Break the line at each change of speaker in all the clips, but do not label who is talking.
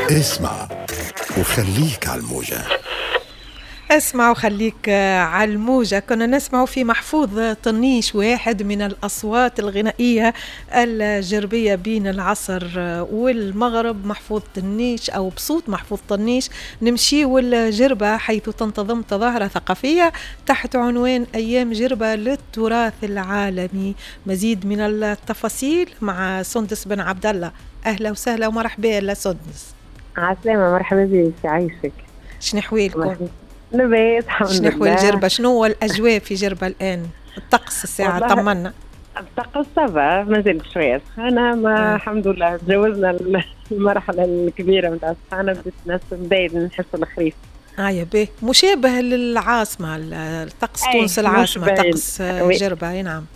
اسمع وخليك على الموجة.
اسمع وخليك على الموجة. كنا نسمع في محفوظ طنيش، واحد من الأصوات الغنائية الجربية بين العصر والمغرب. محفوظ طنيش أو بصوت محفوظ طنيش نمشي والجربة، حيث تنتظم تظاهرة ثقافية تحت عنوان أيام جربة للتراث العالمي. مزيد من التفاصيل مع سندس بن عبد الله. أهلا وسهلا ومرحبا يا سندس.
عسلامة، مرحبا بك، يعيشك.
شنو حوالكم؟
لبيت الحمد لله.
شنو حوال جربة؟ شنو هو الأجواء في جربة الآن؟ الطقس الساعة طمنا.
الطقس صبا مازال شوية سخانة، ما الحمد لله تجاوزنا المرحلة الكبيرة متاع السخانة، بديت الناس بداية نحس الخريف.
يا بيه، مشابه للعاصمة، الطقس تونس العاصمة، طقس جربة. نعم.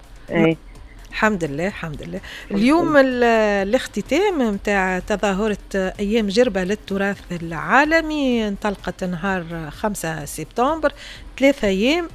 الحمد لله الحمد لله. اليوم الاختتام متاع تظاهرة أيام جربة للتراث العالمي انطلقت نهار 5 سبتمبر، 3 أيام.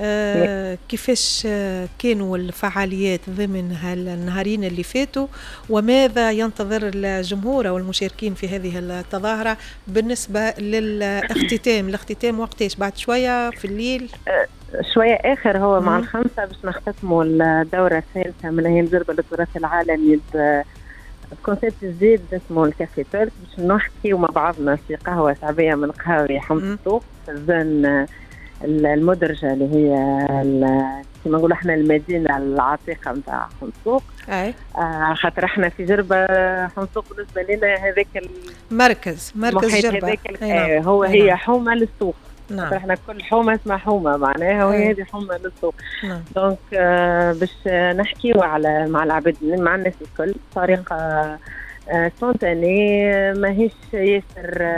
كيفاش كانوا الفعاليات ضمن هالنهارين اللي فاتوا، وماذا ينتظر الجمهور والمشاركين في هذه التظاهرة بالنسبة للاختتام؟ الاختتام وقتاش؟ بعد شوية في الليل؟
شوية آخر، هو مع الخمسة باش نختتموا الدورة الثالثة من أيام جربة للتراث العالمي بكونسيبت جديد اسمه الكافي تورك، باش نحكيو مع بعضنا في قهوة شعبية من قهاوي حمص في الزون المدرجة اللي هي كما نقول احنا المدينة العتيقة متاع حمصوق. خاطر احنا في جربة حمصوق بالنسبة لنا هذاك
مركز جربة.
هو هي حومة للسوق.
نعم.
احنا كل حومة اسمها حومة معناها، وهي هذه حومة للسوق.
نعم.
دونك باش نحكيو مع العباد، مع الناس الكل بطريقة سبونتاني، ماهيش ياسر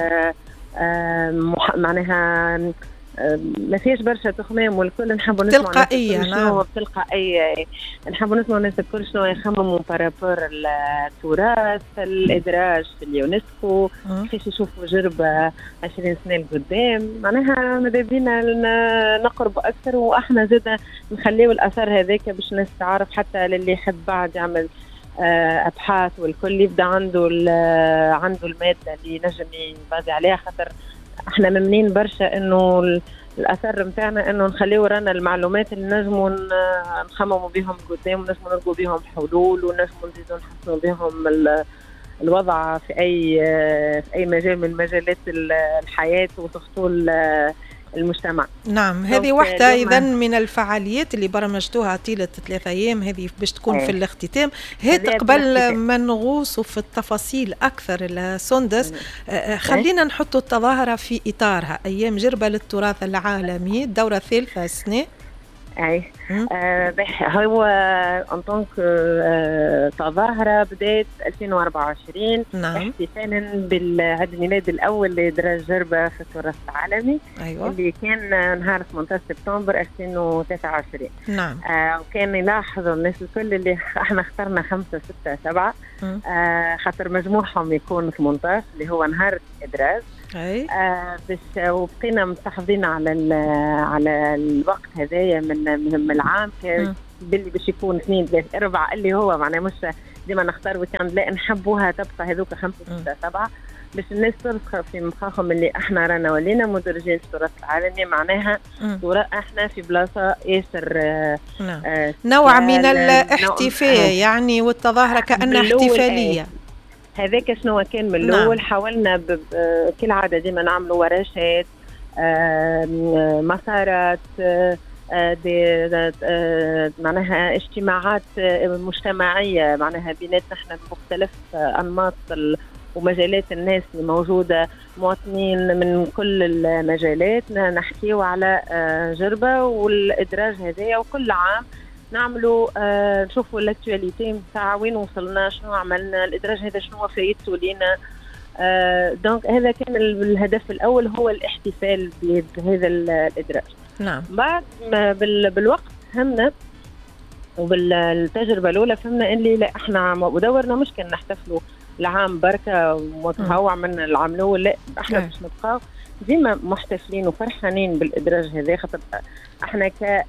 معناها ما فيش برشا تخمام، والكل نحبوا نسمع
تلقائية.
نعم. تلقائية، نحبوا نسمع الناس الكل شنو يخمموا بارابور التراث، الإدراج في اليونسكو، كيفاش يشوفوا جربة 20 سنة لقدام. معناها ماذا بينا نقربوا أكثر، وإحنا زادا نخليوا الأثر هذاك باش الناس تعرف، حتى للي يحب بعد يعمل أبحاث والكل يبدأ عنده المادة اللي نجم يبازي عليها. خاطر احنا ممنين برشا انه الاثر متاعنا انه نخليه ورانا المعلومات اللي نجموا نخمموا بهم قدام، ونجموا نلقوا بهم حلول، ونجموا نزيدوا نحسنوا بهم الوضع في اي مجال من مجالات الحياه وسورتو المجتمع.
نعم. هذه واحدة إذا من الفعاليات اللي برمجتوها طيلة 3 أيام، هذه باش تكون في الاختتام. هذا قبل ما نغوصوا في التفاصيل أكثر السندس، خلينا نحطوا التظاهرة في إطارها. أيام جربة للتراث العالمي، الدورة الثالثة السنة.
هو انطونك تظاهرة بداية 2024.
نعم.
احتفالا بالعيد الميلاد الأول لإدراج جربة في التراث العالمي.
أيوة.
اللي كان نهار 18 سبتمبر 2023.
نعم.
وكان يلاحظوا الناس الكل اللي احنا اخترنا 5 6 7 خاطر مجموعهم يكون 18 اللي هو نهار الإدراج. بس وبقينا مستحافظين على الوقت هذايا من العام، باللي باش يكون 2 3 4 اللي هو معناه مش ديما نختار ويكاند، لا نحبوها تبقى هذوك 5 6 7 باش الناس ترسخ في مخاخهم اللي احنا رانا ولينا مدرجين في التراث العالمي. معناها احنا في بلاصه ياسر
نوع من الاحتفال يعني، والتظاهره كأنها احتفاليه.
هذاك شنو كان من الأول. حاولنا كالعادة ديما نعملوا ورشات، مسارات، معناها اجتماعات مجتمعية، معناها بيناتنا احنا مختلف أنماط ومجالات الناس اللي موجودة، مواطنين من كل المجالات، نحكيوا على جربة والإدراج هذايا. وكل عام نعملوا نشوفوا الاكtualité نتاع وين وصلنا، شنو عملنا، الادراج هذا شنو فايدته لينا. دونك هذا كان الهدف الاول، هو الاحتفال بهذا الادراج.
نعم.
بعد بالوقت فهمنا، وبالتجربه الاولى فهمنا اللي لا، احنا ودورنا مش كان نحتفلوا العام بركه ومتهوع من العام الاول، لا احنا باش نبقاو ديما محتفلين وفرحانين بالادراج هذا. خاطر احنا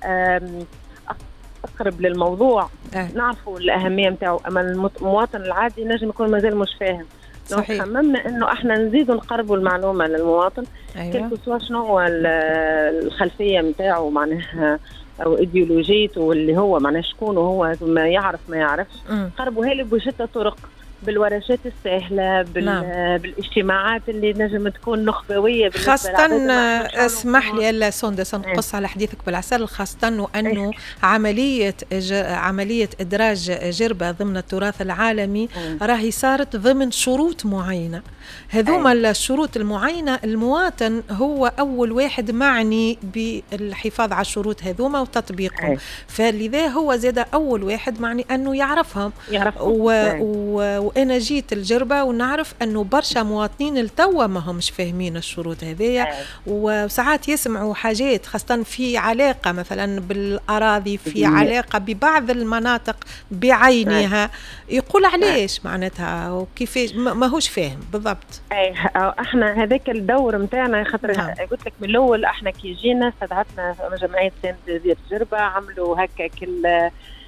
أقرب للموضوع، نعرفوا الأهمية متاعه. أما المواطن العادي نجم يكون مازال مش فاهم.
صحيح.
خممنا انه احنا نزيد نقربوا المعلومه للمواطن.
أيوة.
كل سواء شنو هو الخلفيه نتاعو معناها او ايديولوجيته واللي هو معناها شكون هو، ما يعرف ما يعرفش، قربوا هي بشتى طرق، بالورشات السهله، بالاجتماعات اللي نجم تكون نخبويه.
خاصة اسمح لي الا سندس نقص على حديثك بالعسل، خاصة وانه عملية ادراج جربة ضمن التراث العالمي راهي صارت ضمن شروط معينة. هذوما الشروط المعينة المواطن هو أول واحد معني بالحفاظ على الشروط هذوما وتطبيقهم، فلذا هو زاد أول واحد معني أنه يعرفهم. وأنا جيت الجربة ونعرف أنه برشا مواطنين التوا ما همش فاهمين الشروط هذية، وساعات يسمعوا حاجات خاصة في علاقة مثلا بالأراضي، في علاقة ببعض المناطق بعينها، يقول علاش معناتها وكيفاش ما هوش فاهم بالضبط.
احنا هذاك الدور متاعنا خاطر قلت لك من الاول احنا كي جينا استدعتنا جمعيه سند ديال الجربه، عملوا هكا كل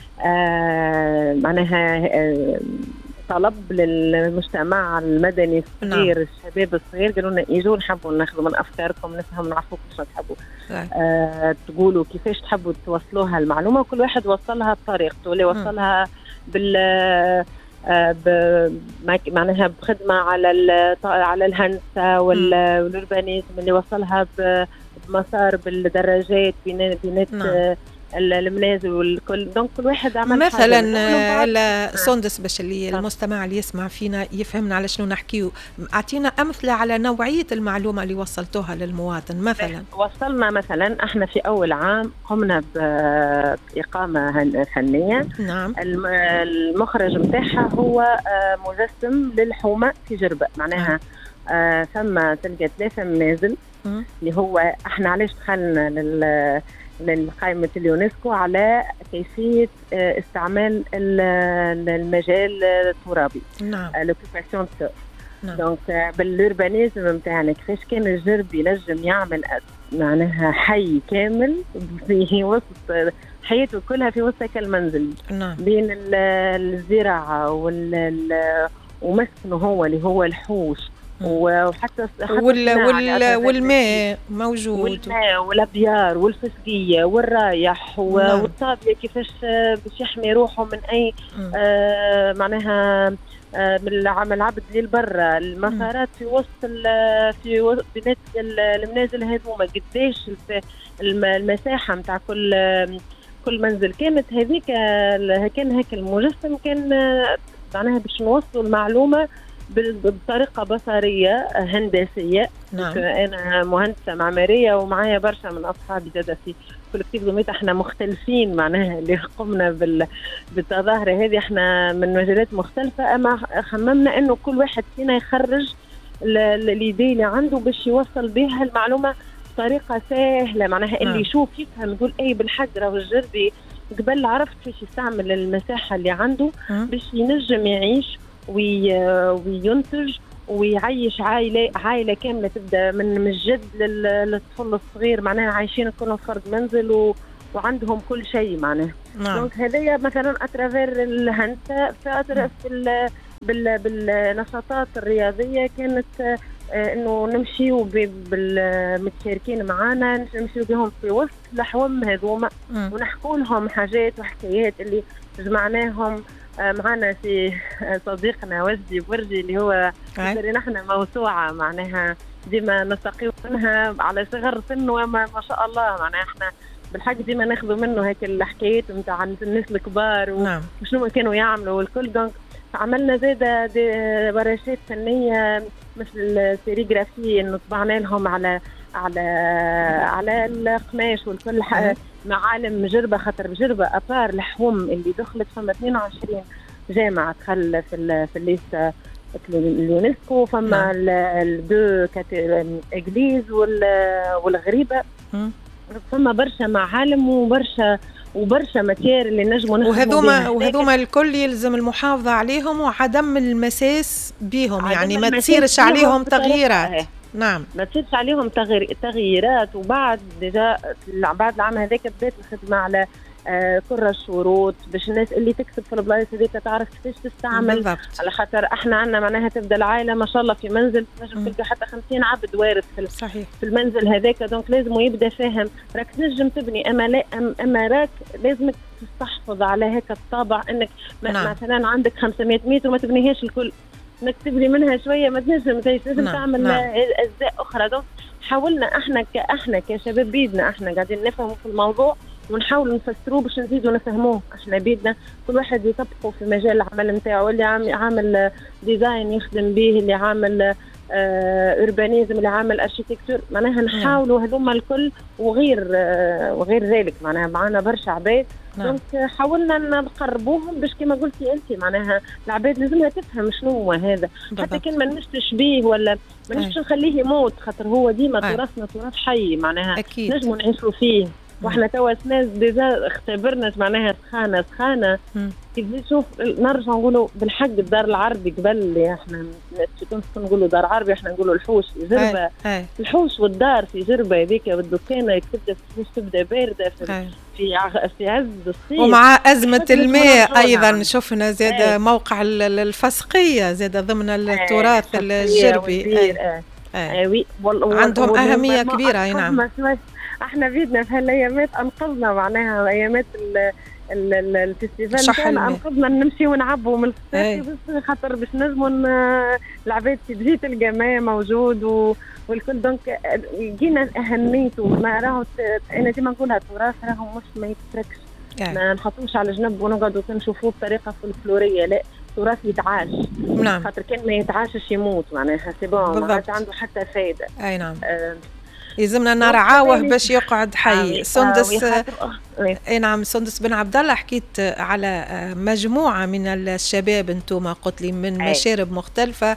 معناها طلب للمجتمع المدني الصغير، الشباب الصغير، قالوا لنا يجوا نحبوا ناخذوا من افكاركم، نفهم نعرفوكم شنو تحبوا تقولوا، كيفاش تحبوا توصلوها المعلومه، وكل واحد وصلها بطريقته، اللي وصلها معناها بخدمه على الهندسه والurbanisme، اللي وصلها بمسار بالدراجات بينات المنازل والكل. دونك كل واحد عمل
مثلا سندس باش اللي المستمع اللي يسمع فينا يفهمنا على شنو نحكيو، اعطينا امثله على نوعيه المعلومه اللي وصلتوها للمواطن. مثلا
وصلنا مثلا احنا في اول عام قمنا باقامه فنيه.
نعم.
المخرج متاعها هو مجسم للحومه في جربه، معناها ثم تلقى 3 منازل اللي هو احنا علاش دخلنا للقائمة اليونسكو على كيفية استعمال المجال الترابي.
نعم.
لوكيباسيون سور. دونك بالوربانيزم نتاعنا كيفاش كان الجرب ينجم يعمل معناها حي كامل في وسط حياته كلها في وسط المنزل.
نعم.
بين الزراعة ومسكنه هو اللي هو الحوش، وحتى
والماء موجود،
والماء والابيار والفسقيه والرايح والطابيه كيفاش باش يحمي روحه من اي معناها من العبد اللي برا، المسارات في وسط بنات المنازل هذوما، قداش المساحه نتاع كل منزل كانت هذيك. كان هيك المجسم كان معناها باش نوصلوا المعلومه بطريقة بصرية هندسية.
نعم.
أنا مهندسة معمارية ومعايا برشا من أصحابي زادة في كولكتيف دوميت، احنا مختلفين معناها اللي قمنا بالتظاهرة هذه، احنا من مجالات مختلفة، أما خممنا أنه كل واحد فينا يخرج الإيدي اللي عنده باش يوصل بها المعلومة بطريقة سهلة، معناها اللي يشوف يفهم يقول أي بالحق راهو الجربي قبل عرفت كيفاش يستعمل المساحة اللي عنده باش ينجم يعيش وينتج ويعيش عائلة كاملة، تبدأ من الجد للطفل الصغير، معناها عايشين كلهم فرد منزل وعندهم كل شيء معناها. دونك هذايا مثلا أترافير الهندسة بالنشاطات الرياضية كانت انه نمشيو بالمتشاركين معانا، نمشيو بهم في وسط الحوم هذوما ونحكوا لهم حاجات وحكايات اللي جمعناهم معنا في صديقنا وجدي برجي اللي هو نحن موسوعة معناها ديما نستقيم منها على صغر سن وما ما شاء الله، معناها احنا بالحق ديما ناخذوا منه هيك الحكايات نتاع الناس الكبار وشنو كانوا يعملوا والكل. دونك عملنا زاده ورشات فنيه مثل سيريغرافي، انه طبعنا لهم على القماش والكل معالم جربه، خاطر بجربه ابار الحوم اللي دخلت فما 22 جامعه دخل في الليسته اليونسكو، فما الدو اجليز والغريبه، فما برشا معالم وبرشا ماتير اللي نجموا
وهذوما الكل يلزم المحافظه عليهم وعدم المساس بهم، يعني ما تصيرش عليهم تغييرات. نعم،
ما تصيرش عليهم تغييرات. وبعد بعد العام هذاك بدات الخدمه على كل الشروط باش الناس اللي تكسب في البلايص هذيك تعرف كيفاش تستعمل
بالضبط.
على خاطر احنا عندنا معناها تبدا العائله ما شاء الله في منزل تنجم تلقى حتى 50 عبد وارد
صحيح
في المنزل هذاك. دونك لازم يبدا فاهم راك تنجم تبني اما راك لازمك تستحفظ على هيك الطابع انك مثلا عندك 500 متر وما تبنيهاش الكل، انك تبني منها شويه ما تنجم لازم تعمل اجزاء اخرى. دونك حاولنا احنا كشباب بيدنا احنا قاعدين نفهموا في الموضوع ونحاول نفسروه باش نزيدوا نفهموه. احنا بيدنا كل واحد يطبقوا في مجال العمل نتاعو، اللي عامل ديزاين يخدم به، اللي عامل اوربانيزم، اللي عامل اركيتكتور، معناها نحاولوا هذوما الكل وغير ذلك. معناها معنا برشا عباد دونك حاولنا نقربوهم باش كما قلتي انت معناها العباد لازمها تفهم شنو هو هذا. حتى كان ما نمشتش بيه ولا ما نمشيش نخليه يموت، خاطر هو ديما تراثنا تراث حي معناها نجموا نعيشوا فيه. واحنا توا ناس ديجا اختبرنا معناها سخانه كيف نشوف نرجع نقولوا بالحق الدار العربي قبل اللي احنا في تونس نقولوا دار عربي، احنا نقولوا الحوش في جربه. الحوش والدار في جربه هذيك والدكانه تبدا بارده في عز الصيف،
ومع ازمه الماء ايضا شفنا زاد موقع الفسقيه زاد ضمن التراث الجربي. عندهم اهميه كبيره. نعم
احنا بيدنا في هالايامات انقذنا معناها ايامات الفستيفال كان انقذنا نمشي ونعبوا من الفستيفال بس خاطر باش نجموا العباد تجي تلقى ماء موجود والكل. دونك جينا اهميته. ما راهو انا ديما نقولها التراث راهو مش ما يتركش، ما نحطوش على جنب ونقعدوا نشوفوه بطريقه فلكلوريه، لا التراث يتعاش.
نعم.
خاطر كان ما يتعاشش يموت معناها سيبون ما عاد عنده حتى فايده.
اي نعم. يلزمنا نرعاوه باش يقعد حي. سندس اي نعم. سندس بن عبد الله، حكيت على مجموعه من الشباب انتم قلت لي من مشارب مختلفه،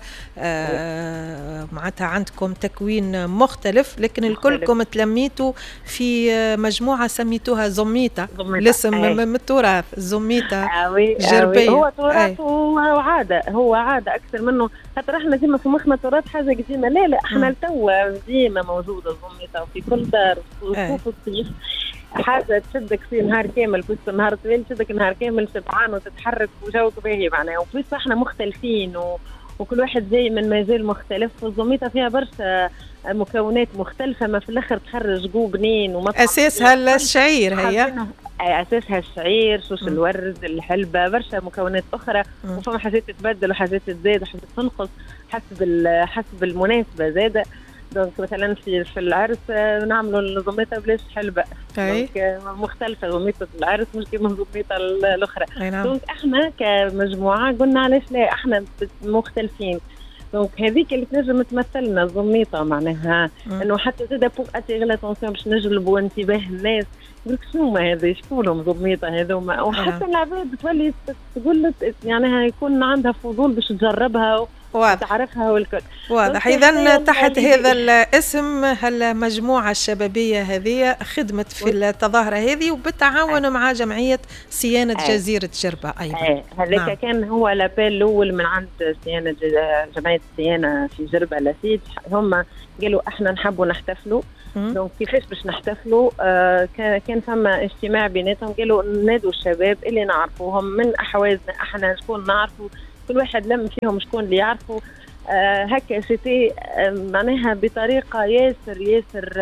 معناتها عندكم تكوين مختلف، لكن الكلكم تلميتوا في مجموعه سميتوها زميته، الاسم من التراث زميته جربيه.
هو تراث وعاده، هو عاده اكثر منه. خاطر احنا ديما في مخنا تراث حاجه قديمه، لا احنا لتوا ديما موجوده الزميته وفي كل دار وفي الصيف حاجه تشدك في نهار كامل، بس نهار طويل تشدك نهار كامل شبعان وتتحرك وجوك باهي معناها. وبس احنا مختلفين وكل واحد جاي من مجال مختلف، والزميته فيها برشا مكونات مختلفه، ما في الاخر تخرج جو بنين وما
اساسها الشعير. هي
اساسها الشعير، شوش الورد، الحلبه، برشا مكونات اخرى. وفما حاجات تتبدل وحاجات تزيد وحاجات تنقص حسب المناسبه زاده. دونك مثلا في العرس نعملوا الزميته بلاش حلبة، دونك مختلفة زميته العرس مش كيما الزميته الأخرى. دونك احنا كمجموعة قلنا علاش لا احنا مختلفين. دونك هذيك اللي تنجم تمثلنا الزميته معناها انه حتى زاده بوغ اتيغ لاتونسيون باش نجلبوا انتباه الناس. يقولك شنو ما هذا شكونهم زميته هذوما، وحتى العباد تولي تقول يعني يكون عندها فضول باش تجربها وتعرفها والكل.
واضح. إذن تحت هذا الاسم هالمجموعة الشبابية هذه خدمت في التظاهرة هذه وبالتعاون مع جمعية صيانة جزيرة جربة أيضا.
هذاك كان هو الأبيل الأول من عند صيانة جمعية الصيانة في جربة لسيد. هم قالوا احنا نحبوا نحتفلوا. دونك كيفاش باش نحتفلوا؟ كان فما اجتماع بيناتهم، قالوا نادوا الشباب اللي نعرفوهم من أحوازنا احنا شكون نعرفوا، كل واحد لم فيهم شكون اللي يعرفوا. هكا سيتي معناها بطريقه ياسر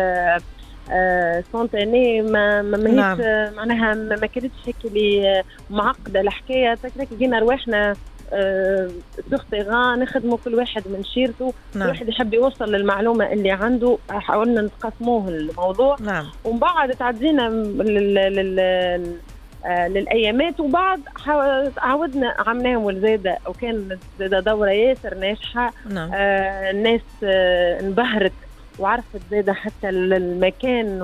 سونتاني ما معناها ما كانتش هيك اللي معقده الحكايه. تكرك جينا رواحنا سوغ نخدموا كل واحد من شيرته. كل واحد يحب يوصل للمعلومه اللي عنده، حاولنا نقسموه الموضوع. ومن بعد تعدينا للايامات، وبعد عودنا عملناهم والزاده، وكان زاده دوره ياسر ناجحه. الناس انبهرت وعرفت زاده حتى المكان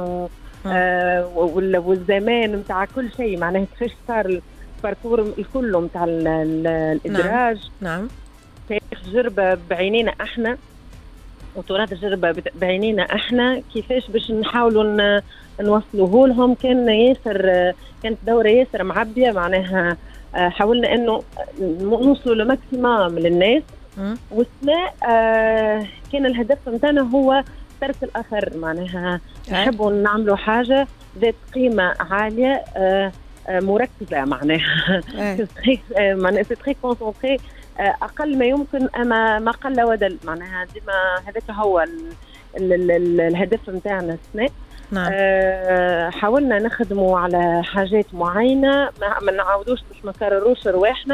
والزمان نتاع كل شيء، معناها كيفاش صار الباركور الكل نتاع الادراج. تاريخ جربه بعينينا احنا وتراث جربه بعينينا احنا، كيفاش باش نحاولوا نوصلوه لهم. كانت دورة ياسر معبية، معناها حاولنا انه نوصلوا لماكسيموم للناس. والسناء كان الهدف متاعنا هو ترك الاثر، معناها نحبوا نعملوا حاجة ذات قيمة عالية مركزه معناها معناها سي تري كونسونطري اقل ما يمكن اما ما قل ودل معناها ديما هذاك هو الهدف نتاعنا السنه.
نعم.
حاولنا نخدموا على حاجات معينه ما نعاودوش باش ما نكرروش رواحنا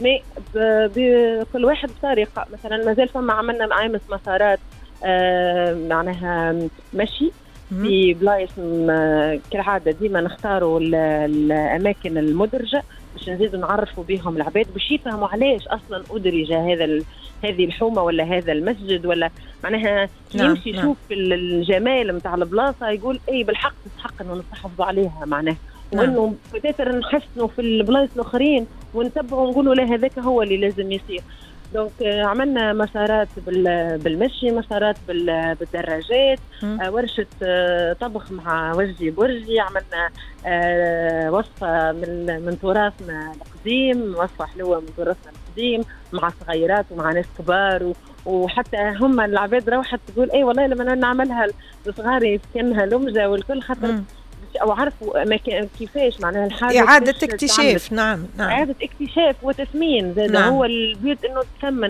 كل واحد بطريقه. مثلا مازال فما عملنا معامس مسارات معناها مشي في بلايص كالعاده ديما نختاروا الاماكن المدرجه باش نزيدوا نعرفوا بهم العباد باش يفهموا علاش اصلا ادرج هذه الحومه ولا هذا المسجد ولا معناها يمشي يشوف الجمال نتاع البلاصه يقول اي بالحق تستحق انه نحافظوا عليها معناها. وانه بتاتر نحسنوا في البلايص الاخرين ونتبعوا ونقولوا لا هذاك هو اللي لازم يصير. دونك عملنا مسارات بالمشي، مسارات بالدراجات، ورشة طبخ مع وجدي برجي، عملنا وصفة من تراثنا القديم، وصفة حلوة من تراثنا القديم مع صغيرات ومع ناس كبار وحتى هم العباد روحت تقول اي والله لما نعملها لصغاري كانها لمجة والكل خاطر او عرفوا كيفاش معناها الحاجه
اعاده اكتشاف. نعم
اعاده اكتشاف وتثمين زاد. نعم. هو البيوت انه تثمن.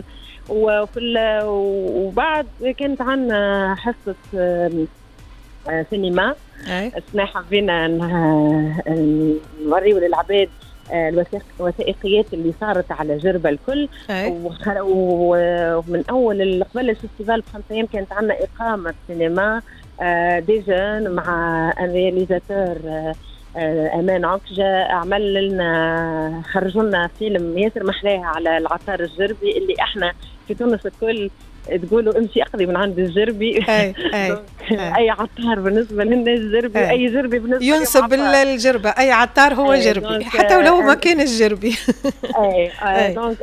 وبعد كانت عندنا حصه سينما اثناء حبينا نوريو للعباد الوثائقيات اللي صارت على جربة الكل. ومن اول قبل الفستيفال ب5 ايام كانت عندنا اقامه سينما ديجان مع الرياليزاتور امان عكجة عمل لنا خرجوا لنا فيلم ياسر محلاه على العطار الجربي اللي احنا في تونس الكل تقولوا امشي اقضي من عند الجربي. اي عطار بالنسبه لنا الجربي اي جربي بالنسبه
ينسب الجربه اي عطار هو جربي حتى ولو ما كان الجربي.
دونك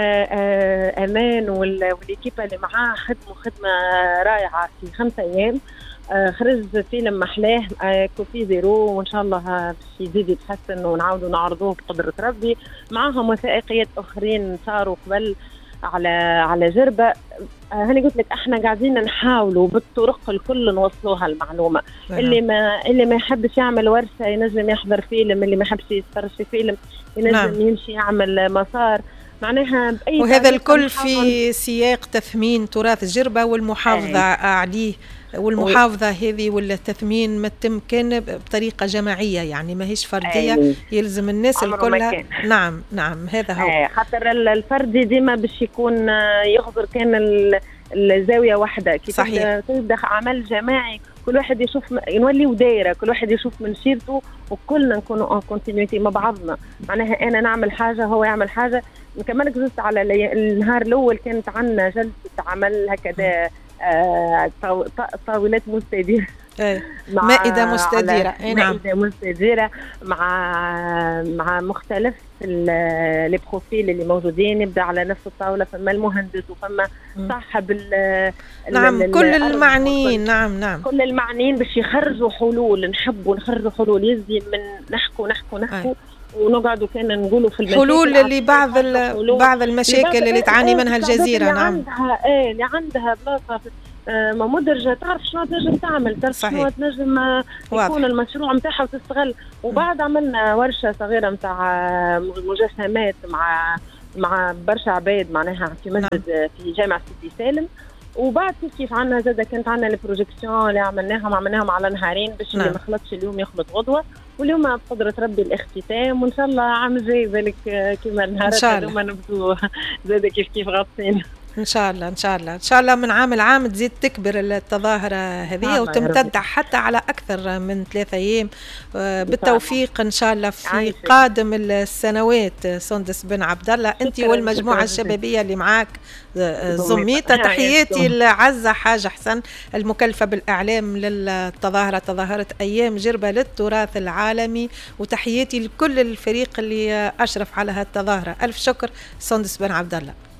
امان والكيبه اللي معاه خدموا خدمه رائعه في 5 ايام. خرج فيلم محلاه كوفي زيرو وان شاء الله باش يزيد يتحسن ونعاودوا نعرضوه بقدره ربي. معاهم وثائقيات اخرين صاروا قبل على جربة. هاني قلت لك احنا قاعدين نحاولوا بالطرق الكل نوصلوها المعلومه. اللي ما يحبش يعمل ورشه ينجم يحضر فيلم، اللي ما يحبش يتفرج في فيلم ينجم يمشي يعمل مسار معناها بأي.
وهذا الكل في سياق تثمين تراث جربة والمحافظه عليه والمحافظة هذه والتثمين ما تم كان بطريقة جماعية يعني ما هيش فردية. يلزم الناس الكل. نعم هذا هو.
خاطر الفردي ديما باش يكون يغزر كان الزاوية واحدة. كي تبدأ عمل جماعي كل واحد يشوف نولي ودايرة كل واحد يشوف من شيرته وكلنا نكونوا ان كونتينيوتي مع بعضنا. معناها انا نعمل حاجة هو يعمل حاجة. كمان جلست على النهار الأول كانت عندنا جلسة عمل هكذا طاولات مستديرة
مائدة مستديرة.
مائدة مستديرة مع مختلف لي بروفيل اللي موجودين. يبدأ على نفس الطاولة فما المهندس وفما صاحب
كل المعنيين. نعم
كل المعنيين باش يخرجوا حلول. نحبوا نخرجوا حلول يزي من نحكوا ونقعدوا كنا نقولوا في
حلول لبعض المشاكل اللي تعاني منها الجزيرة. نعم
اللي عندها بلاصة ما مدرجة تعرف شنو تنجم تعمل، تعرف شنو تنجم يكون المشروع متاعها وتستغل. وبعد عملنا ورشة صغيرة متاع مجسمات مع برشا عباد معناها في مسجد في جامع سيدي سالم. وبعد كيف عندنا زادة كانت عندنا البروجيكسيون اللي عملناهم على نهارين باش اللي ما خلطش اليوم يخلط غدوة. واليوم بقدرة ربي الاختتام وإن شاء الله عام جاي ذلك كما النهارات هذوما نبدو زادة كيف غاطين.
إن شاء الله من عام لعام تزيد تكبر التظاهرة هذه وتمتد حتى على أكثر من 3 أيام بالتوفيق إن شاء الله في قادم السنوات. سندس بن عبد الله أنت والمجموعة الشبابية اللي معاك زميتة تحياتي لعزة حاجة حسن المكلفة بالإعلام للتظاهرة تظاهرة أيام جربة للتراث العالمي. وتحياتي لكل الفريق اللي أشرف على هالتظاهرة. ألف شكر سندس بن عبد الله.